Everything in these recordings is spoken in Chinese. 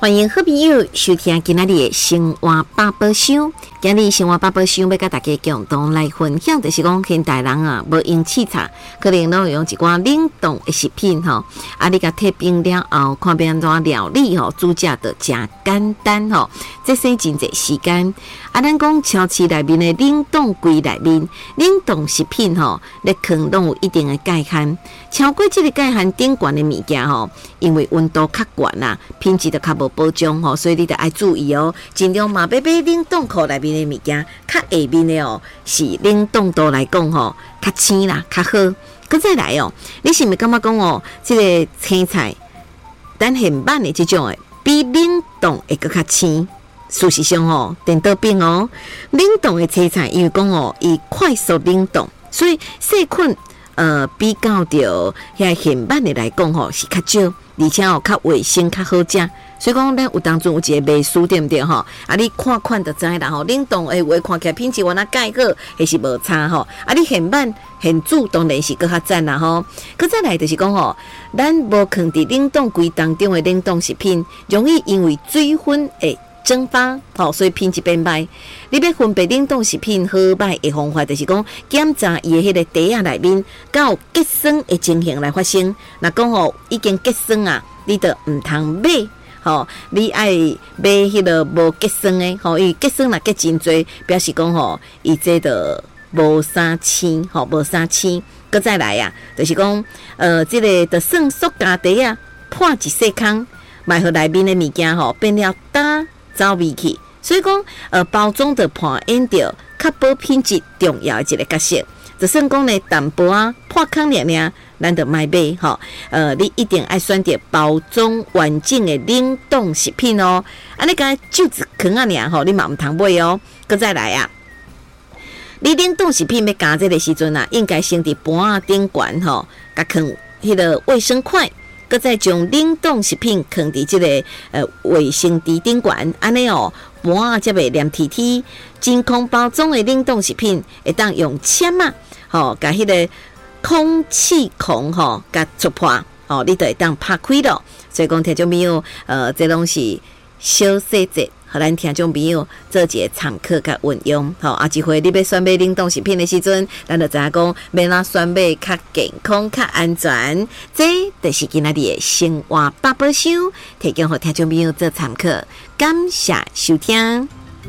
欢迎好朋友收听今仔日的生活百宝箱。今日生活百宝箱要甲大家共同来分享，就是讲现代人啊，无用试炒，可能拢用一寡冷冻的食品吼。啊，你甲贴冰了后，看变安怎料理吼，煮食就真简单吼，这省真侪时间。啊，咱讲超市内面的冷冻柜内面，冷冻食品吼，咧放拢有一定的界限，超过这个界限顶悬的物件吼，因为温度较悬啦，品质就较无保障吼，所以你得爱注意哦，尽量嘛要买冷冻库内面的物件，较下面的哦是冷冻度来讲吼，较鲜啦，较好。搁再来哦，你是毋是感觉讲哦，这个青菜等现版的这种的，比冷冻会搁较鲜？事实上哦，颠倒变哦，冷冻的青菜因为讲哦，伊快速冷冻，所以细菌比较着遐现版的来讲吼是较少，而且哦较卫生较好食。所以讲，咱有当中有一个卖书对不对吼？啊，你看看就知啦吼。冷冻的话看起来品质原来介好，还是无差吼。啊，你现版现煮当然是更较赞啦吼。佮再来就是讲吼，咱无放伫冷冻柜当中的冷冻食品，容易因为水分会蒸发，吼，所以品质变歹。你要分别冷冻食品好歹的方法，就是讲检查伊的迄个袋仔内面，敢有结霜的情形来发生。若讲吼已经结霜啊，你就毋通买。吼，你爱买迄个无结霜的，吼，伊结霜若结真多，表示讲吼，伊这个无啥鲜，吼，无啥鲜。搁再来啊，就是讲，这个就算塑胶袋啊，破一细空，卖互内面的物件吼，变了干走味去。所以讲，包装的破演着确保品质重要的一个角色。就算讲呢，淡薄啊破空尔，咱就卖买吼。你一定爱选择包装完整的冷冻食品哦。啊，你讲就只坑啊尔吼，你嘛毋通买哦。搁再来啊，你冷冻食品要加这个时阵啊，应该先伫盘啊顶悬吼，甲放迄个卫生筷，搁再将冷冻食品放伫这个卫生纸顶悬，安尼哦，盘啊才袂黏贴贴。真空包装的冷冻食品会当用签啊。吼，甲迄个空气孔吼，甲戳破，吼，你就会当拍开咯。所以讲，听众朋友，这拢是小细节，互咱听众朋友做一个参考甲运用。吼，啊，一回你要选买冷冻食品的时阵，咱就知影讲，要哪选买较健康、较安全。这就是今仔日的生活百宝箱，提供互听众朋友做参考。感谢收听。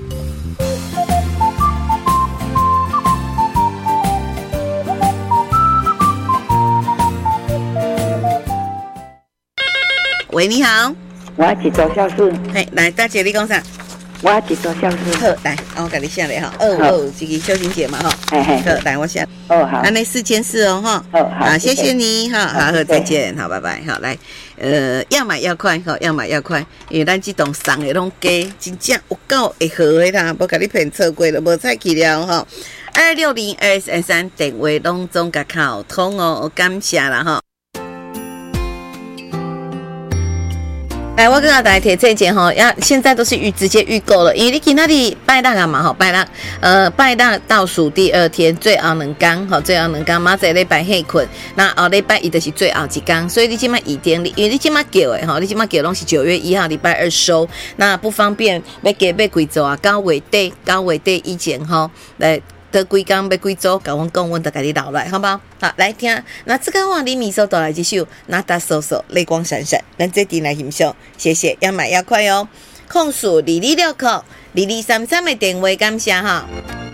喂，你好， 我一座孝顺。 嘿，来，大姐，你讲啥？ 我一座孝顺。 好，来，我给你下来哈。这个小婷姐嘛哈。嘿嘿。好，来，我下。 哦，好。 那4件事哦哈。好，谢谢你哈。好，再见，好，拜拜。好，来，要买要快，好，要买要快，因为咱这栋送的拢假，真正有够会好的啦，无甲你骗错过了，无采去了哈。260-2233电话拢总甲靠通哦，感谢啦哈。来，我跟大家提这一件哈，现在都是直接预购了，因为你今仔日拜六啊嘛吼，拜六倒数第2天，最后2天吼，最后2天，明仔礼拜休困，那后礼拜一就是最后一天，所以你今麦预定，因为你今麦叫的吼，你今麦叫拢是9月1号礼拜2收，那不方便要加要几组啊？9月底以前吼来。得几天要几组，甲阮讲，阮就甲你留来，好不好？好，来听。那这个话你米手带来这首《那达嗖嗖泪光闪闪》，咱这阵来欣赏，谢谢，要买要快哦。控诉22692233的电话，感谢哈。